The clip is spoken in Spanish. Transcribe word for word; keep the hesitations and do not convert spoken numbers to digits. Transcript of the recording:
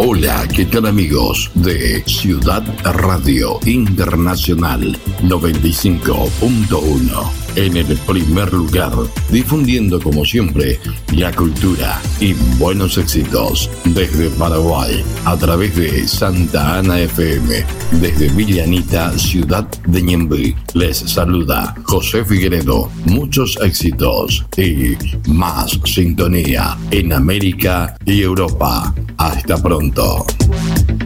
Hola, ¿qué tal amigos de Ciudad Radio Internacional noventa y cinco punto uno? En el primer lugar, difundiendo como siempre la cultura y buenos éxitos desde Paraguay a través de Santa Ana F M, desde Villa Anita, ciudad de Ñemby. Les saluda José Figueredo. Muchos éxitos y más sintonía en América y Europa. Hasta pronto.